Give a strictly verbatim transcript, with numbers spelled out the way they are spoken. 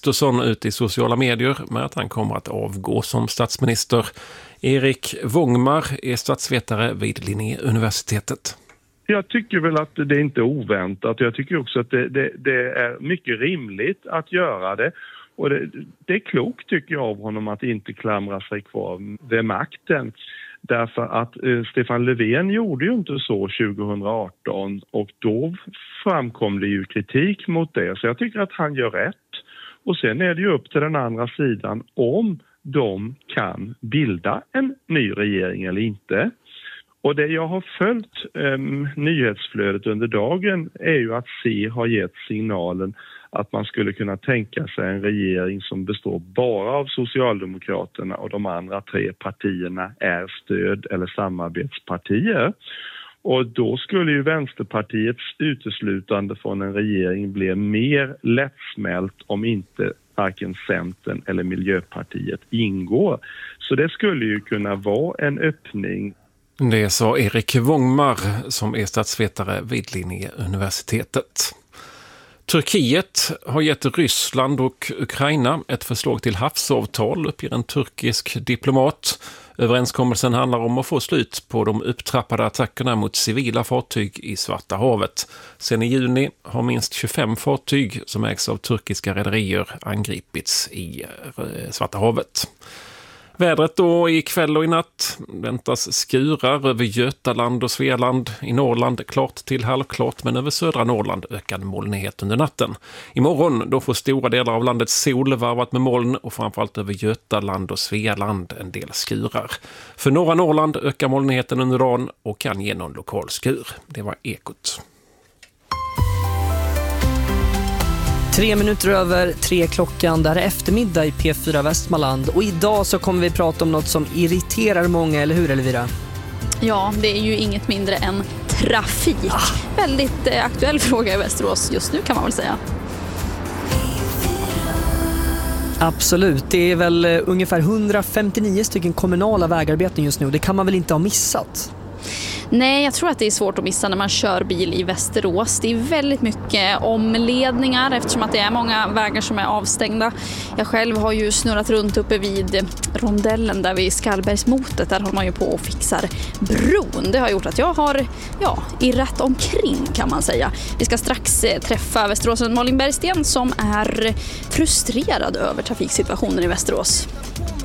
Kristersson ut i sociala medier med att han kommer att avgå som statsminister. Erik Wångmar är statsvetare vid Linnéuniversitetet. Jag tycker väl att det inte är oväntat. Jag tycker också att det, det, det är mycket rimligt att göra det. Och det, det är klokt tycker jag av honom att inte klamra sig kvar vid makten. Därför att eh, Stefan Löfven gjorde ju inte så tjugo arton och då framkom det ju kritik mot det. Så jag tycker att han gör rätt. Och sen är det ju upp till den andra sidan om de kan bilda en ny regering eller inte. Och det jag har följt eh, nyhetsflödet under dagen är ju att C har gett signalen att man skulle kunna tänka sig en regering som består bara av Socialdemokraterna och de andra tre partierna är stöd- eller samarbetspartier. Och då skulle ju Vänsterpartiets uteslutande från en regering bli mer lättsmält om inte varken Centern eller Miljöpartiet ingår. Så det skulle ju kunna vara en öppning. Det sa Erik Wångmar som är statsvetare vid Linnéuniversitetet. Turkiet har gett Ryssland och Ukraina ett förslag till havsavtal, uppger en turkisk diplomat. Överenskommelsen handlar om att få slut på de upptrappade attackerna mot civila fartyg i Svarta havet. Sen i juni har minst tjugofem fartyg som ägs av turkiska rederier angripits i Svarta havet. Vädret då i kväll och i natt väntas skurar över Götaland och Svealand. I Norrland klart till halvklart, men över södra Norrland ökad molnighet under natten. Imorgon då får stora delar av landet sol varvat med moln och framförallt över Götaland och Svealand en del skurar. För norra Norrland ökar molnigheten under dagen och kan ge någon lokal skur. Det var Ekot. Tre minuter över tre klockan, där är eftermiddag i P fyra Västmanland. Och idag så kommer vi prata om något som irriterar många, eller hur Elvira? Ja, det är ju inget mindre än trafik. Ah. Väldigt eh, aktuell fråga i Västerås just nu kan man väl säga. Absolut, det är väl uh, ungefär hundrafemtionio stycken kommunala vägarbeten just nu. Det kan man väl inte ha missat? Nej, jag tror att det är svårt att missa när man kör bil i Västerås. Det är väldigt mycket omledningar eftersom att det är många vägar som är avstängda. Jag själv har ju snurrat runt uppe vid rondellen där vid Skallbergsmotet. Där håller man ju på och fixar bron. Det har gjort att jag har ja, irrat omkring kan man säga. Vi ska strax träffa Västeråsen Malin Bergsten som är frustrerad över trafiksituationen i Västerås.